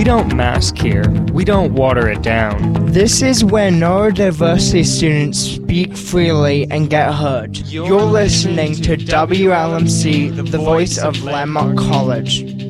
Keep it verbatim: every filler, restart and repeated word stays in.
don't mask here. We don't water it down. This is where neurodiversity students speak freely and get heard. You're listening to W L M C, the voice of Landmark College.